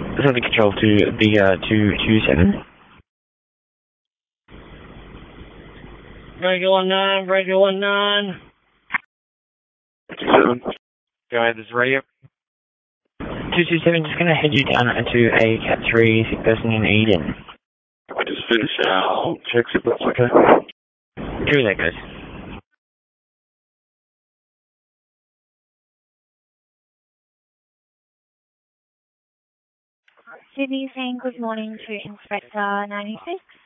Something control to the 227. Regular 9, regular 9. 27. Go ahead, this is radio. 227, just gonna head you down to a Cat 3 sick person in Eden. I just finished our checks if that's okay. Through that goes. Sydney saying good morning to Inspector 96.